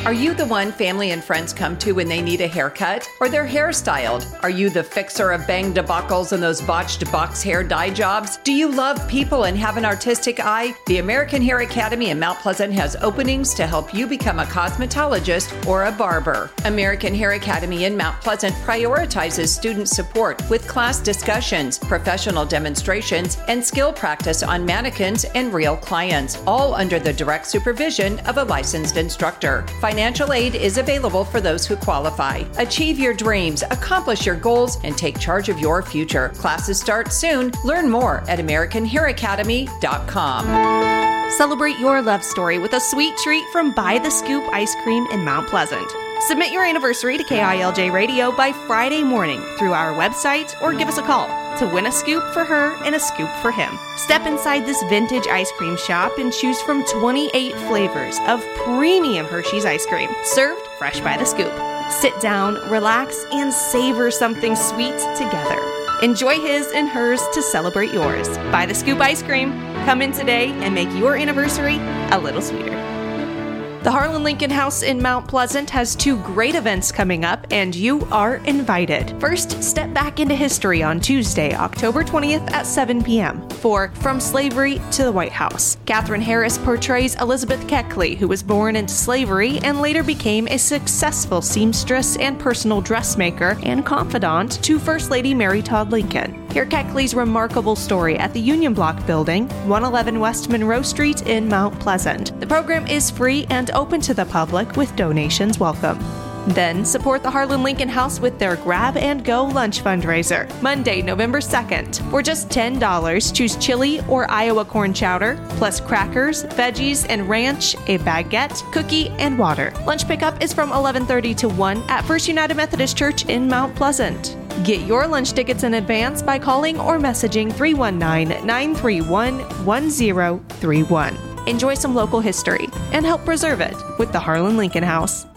Are you the one family and friends come to when they need a haircut or their hair styled? Are you the fixer of bang debacles and those botched box hair dye jobs? Do you love people and have an artistic eye? The American Hair Academy in Mount Pleasant has openings to help you become a cosmetologist or a barber. American Hair Academy in Mount Pleasant prioritizes student support with class discussions, professional demonstrations, and skill practice on mannequins and real clients, all under the direct supervision of a licensed instructor. Financial aid is available for those who qualify. Achieve your dreams, accomplish your goals, and take charge of your future. Classes start soon. Learn more at AmericanHairAcademy.com. Celebrate your love story with a sweet treat from By the Scoop Ice Cream in Mount Pleasant. Submit your anniversary to KILJ Radio by Friday morning through our website or give us a call to win a scoop for her and a scoop for him. Step inside this vintage ice cream shop and choose from 28 flavors of premium Hershey's ice cream, served fresh by the scoop. Sit down, relax, and savor something sweet together. Enjoy his and hers to celebrate yours. By the Scoop Ice Cream. Come in today and make your anniversary a little sweeter. The Harlan Lincoln House in Mount Pleasant has 2 great events coming up, and you are invited. First, step back into history on Tuesday, October 20th at 7 p.m. for From Slavery to the White House. Katherine Harris portrays Elizabeth Keckley, who was born into slavery and later became a successful seamstress and personal dressmaker and confidant to First Lady Mary Todd Lincoln. Hear Keckley's remarkable story at the Union Block Building, 111 West Monroe Street in Mount Pleasant. The program is free and open to the public with donations welcome. Then support the Harlan Lincoln House with their Grab and Go lunch fundraiser. Monday, November 2nd. For just $10, choose chili or Iowa corn chowder, plus crackers, veggies, and ranch, a baguette, cookie, and water. Lunch pickup is from 11:30 to 1 at First United Methodist Church in Mount Pleasant. Get your lunch tickets in advance by calling or messaging 319-931-1031. Enjoy some local history and help preserve it with the Harlan Lincoln House.